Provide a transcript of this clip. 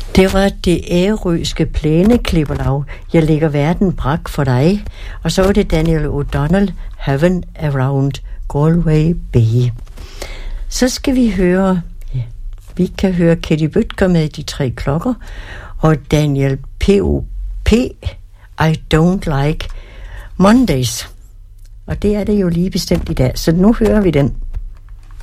Det var det ærøske plæneklipperlag, Jeg lægger verden brak for dig. Og så var det Daniel O'Donnell, Heaven Around Galway Bay. Så skal vi høre, vi kan høre Katie Bøtger med De Tre Klokker, og Daniel P.O.P. I Don't Like Mondays. Og det er det jo lige bestemt i dag, så nu hører vi den.